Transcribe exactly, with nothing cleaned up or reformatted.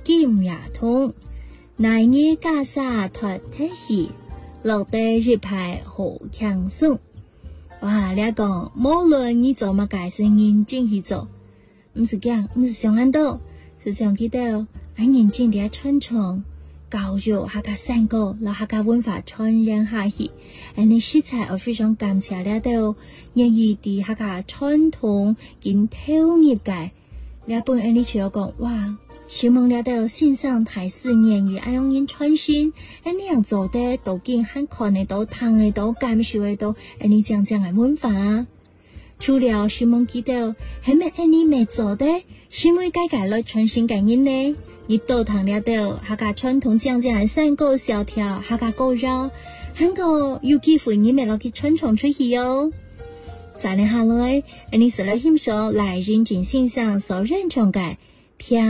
金也通，乃日家沙脱体喜，落地日派好强松。哇，你讲无论你做乜嘅声音进去做，唔是讲唔是上安到，是想记得俺认真地传承教育下个三个，然后下个文化传染下去。俺哋实在我非常感谢你哋愿意伫下个传统跟投入嘅。你本俺哋就讲哇，希望你哋线上台四年与爱用人传信，俺哋样做的都见很看得到、听得到、感受得到，俺哋讲讲嘅文化。除了希望记得，系咪俺哋未做的，是咪改改了传信感应呢？你都堂了到下个传统讲讲嘅三个小条，下个歌绕，很个有机会你咪落去传承出去哟。再嚟下來，你是來欣賞來認真欣賞所認同嘅片。